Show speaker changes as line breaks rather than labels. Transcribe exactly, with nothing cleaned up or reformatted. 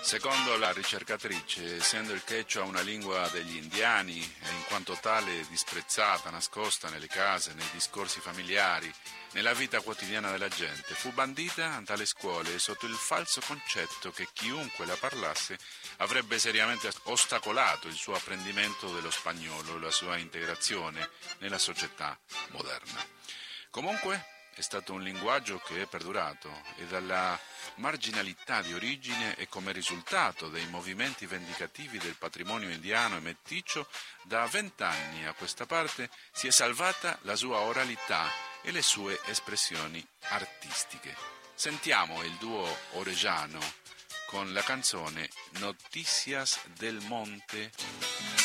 Secondo la ricercatrice, essendo il quechua una lingua degli indiani e in quanto tale disprezzata, nascosta nelle case, nei discorsi familiari, nella vita quotidiana della gente, fu bandita dalle scuole sotto il falso concetto che chiunque la parlasse avrebbe seriamente ostacolato il suo apprendimento dello spagnolo e la sua integrazione nella società moderna. Comunque, è stato un linguaggio che è perdurato e dalla marginalità di origine e come risultato dei movimenti vendicativi del patrimonio indiano e meticcio, da vent'anni a questa parte si è salvata la sua oralità e le sue espressioni artistiche. Sentiamo il duo orejano con la canzone Noticias del Monte.